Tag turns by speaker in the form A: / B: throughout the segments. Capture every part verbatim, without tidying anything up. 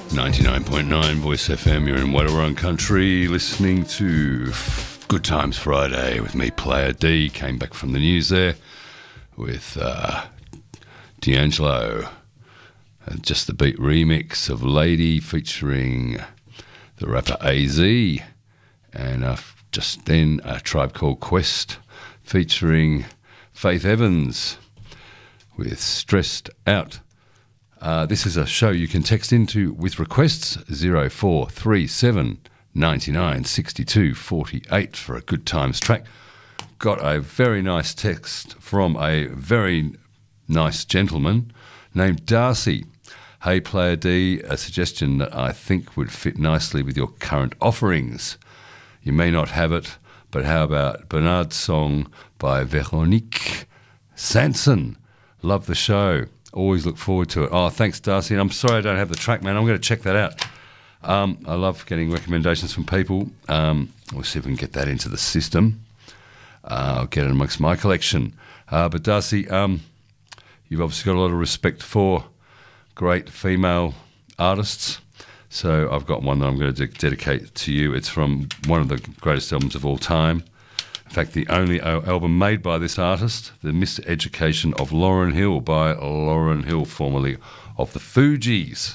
A: ninety-nine point nine Voice F M, you're in Wadawurrung Country, listening to Good Times Friday with me, Player D. Came back from the news there with uh, D'Angelo. Uh, Just the Beat remix of Lady featuring the rapper A Z. And uh, just then a Tribe Called Quest featuring Faith Evans with Stressed Out. Uh, this is a show you can text into with requests zero four three seven nine nine six two four eight for a Good Times track. Got a very nice text from a very nice gentleman named Darcy. Hey Player D, a suggestion that I think would fit nicely with your current offerings. You may not have it, but how about Bernard's song by Veronique Sanson? Love the show. Always look forward to it. Oh, thanks, Darcy. And I'm sorry I don't have the track, man. I'm going to check that out. Um, I love getting recommendations from people. Um, we'll see if we can get that into the system. Uh, I'll get it amongst my collection. Uh, but, Darcy, um, you've obviously got a lot of respect for great female artists. So I've got one that I'm going to de- dedicate to you. It's from one of the greatest albums of all time. In fact, the only album made by this artist, The Miseducation of Lauryn Hill by Lauryn Hill, formerly of the Fugees.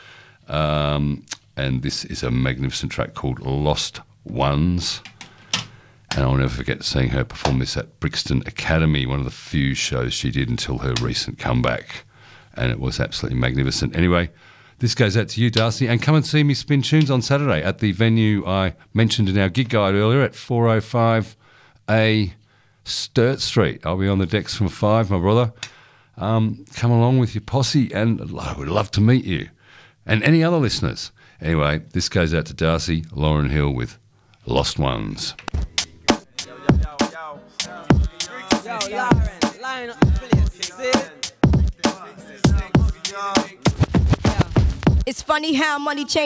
A: Um, and this is a magnificent track called Lost Ones. And I'll never forget seeing her perform this at Brixton Academy, one of the few shows she did until her recent comeback. And it was absolutely magnificent. Anyway, this goes out to you, Darcy. And come and see me spin tunes on Saturday at the venue I mentioned in our gig guide earlier at four oh five A Sturt Street. I'll be on the decks from five, my brother. Um, come along with your posse, and I would love to meet you. And any other listeners. Anyway, this goes out to Darcy, Lauryn Hill with Lost Ones.
B: Yo, yo, yo, yo. Yo, Lauren, line up the place, see? It's funny how money changes.